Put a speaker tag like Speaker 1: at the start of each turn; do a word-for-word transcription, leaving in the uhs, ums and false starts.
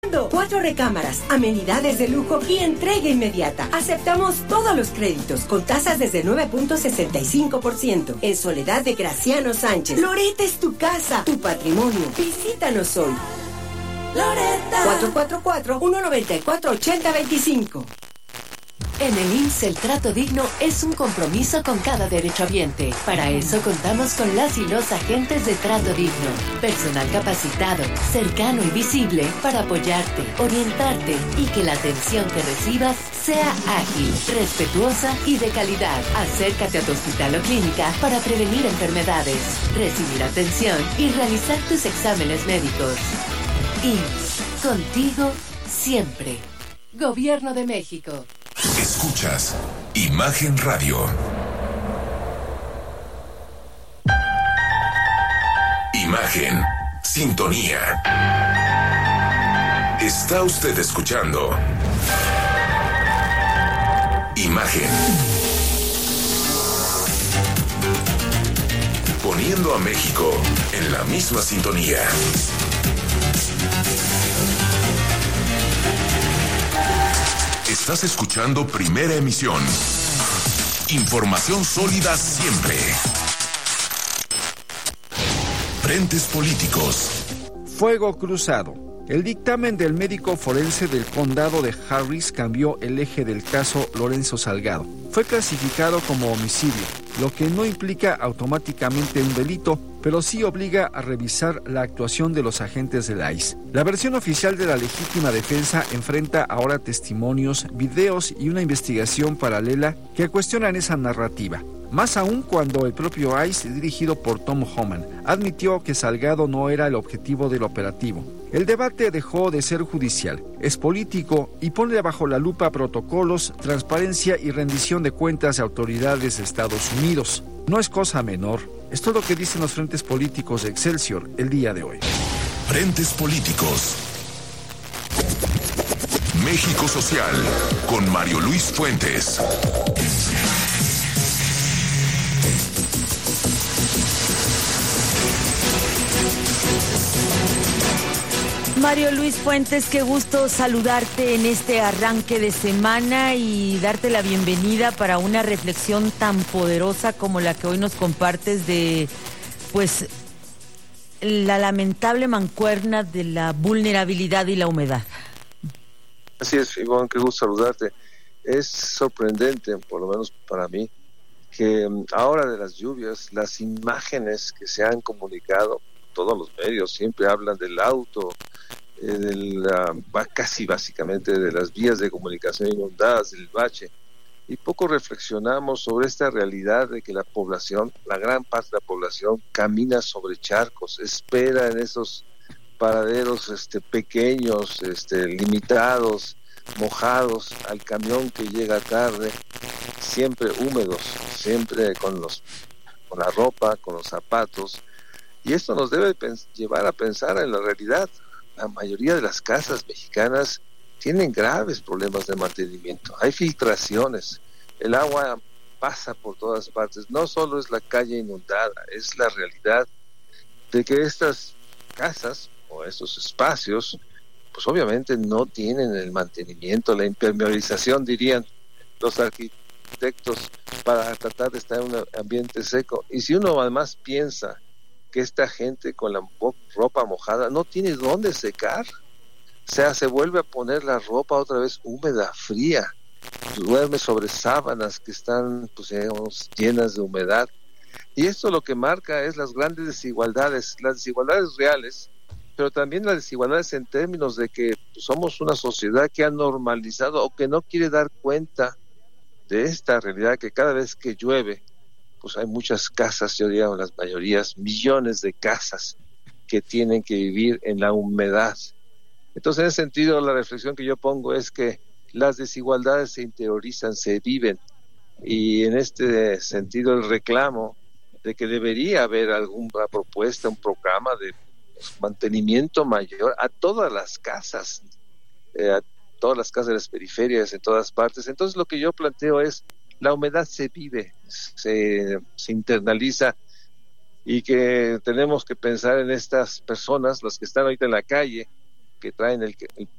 Speaker 1: Cuatro recámaras, amenidades de lujo y entrega inmediata. Aceptamos todos los créditos con tasas desde nueve punto sesenta y cinco por ciento. En Soledad de Graciano Sánchez. Loretta es tu casa, tu patrimonio. Visítanos hoy. Loretta. cuatro cuatro cuatro, uno nueve cuatro, ocho cero dos cinco.
Speaker 2: En el I M S S el trato digno es un compromiso con cada derechohabiente. Para eso contamos con las y los agentes de trato digno. Personal capacitado, cercano y visible para apoyarte, orientarte y que la atención que recibas sea ágil, respetuosa y de calidad. Acércate a tu hospital o clínica para prevenir enfermedades, recibir atención y realizar tus exámenes médicos. I M S S, contigo siempre. Gobierno de México.
Speaker 3: Escuchas Imagen Radio. Imagen, sintonía. Está usted escuchando Imagen. Poniendo a México en la misma sintonía. Estás escuchando Primera Emisión. Información sólida siempre. Frentes políticos.
Speaker 4: Fuego cruzado. El dictamen del médico forense del condado de Harris cambió el eje del caso Lorenzo Salgado. Fue clasificado como homicidio, lo que no implica automáticamente un delito, pero sí obliga a revisar la actuación de los agentes del I C E. La versión oficial de la legítima defensa enfrenta ahora testimonios, videos y una investigación paralela que cuestionan esa narrativa. Más aún cuando el propio I C E, dirigido por Tom Homan, admitió que Salgado no era el objetivo del operativo. El debate dejó de ser judicial, es político y pone bajo la lupa protocolos, transparencia y rendición de cuentas de autoridades de Estados Unidos. No es cosa menor. Esto es lo que dicen los frentes políticos de Excelsior el día de hoy.
Speaker 3: Frentes políticos. México Social, con Mario Luis Fuentes.
Speaker 5: Mario Luis Fuentes, qué gusto saludarte en este arranque de semana y darte la bienvenida para una reflexión tan poderosa como la que hoy nos compartes de, pues, la lamentable mancuerna de la vulnerabilidad y la humedad.
Speaker 6: Así es, Ivonne, qué gusto saludarte. Es sorprendente, por lo menos para mí, que ahora de las lluvias, las imágenes que se han comunicado, todos los medios siempre hablan del auto, eh, de la, casi básicamente de las vías de comunicación inundadas, del bache, y poco reflexionamos sobre esta realidad de que la población, la gran parte de la población, camina sobre charcos, espera en esos paraderos este, pequeños, este, limitados, mojados, al camión que llega tarde, siempre húmedos, siempre con los, con la ropa, con los zapatos. Y esto nos debe pens- llevar a pensar en la realidad. La mayoría de las casas mexicanas tienen graves problemas de mantenimiento. Hay filtraciones, el agua pasa por todas partes. No solo es la calle inundada, es la realidad de que estas casas o estos espacios, pues obviamente no tienen el mantenimiento, la impermeabilización, dirían los arquitectos, para tratar de estar en un ambiente seco. Y si uno además piensa que esta gente con la ropa mojada no tiene dónde secar, o sea, se vuelve a poner la ropa otra vez húmeda, fría, duerme sobre sábanas que están, pues, digamos, llenas de humedad. Y esto lo que marca es las grandes desigualdades, las desigualdades reales, pero también las desigualdades en términos de que pues, somos una sociedad que ha normalizado o que no quiere dar cuenta de esta realidad, que cada vez que llueve, pues hay muchas casas, yo diría las mayorías, millones de casas que tienen que vivir en la humedad. Entonces, en ese sentido, la reflexión que yo pongo es que las desigualdades se interiorizan, se viven, y en este sentido el reclamo de que debería haber alguna propuesta, un programa de mantenimiento mayor a todas las casas, eh, a todas las casas de las periferias, en todas partes. Entonces, lo que yo planteo es, la humedad se vive, se, se internaliza, y que tenemos que pensar en estas personas, las que están ahorita en la calle, que traen el, el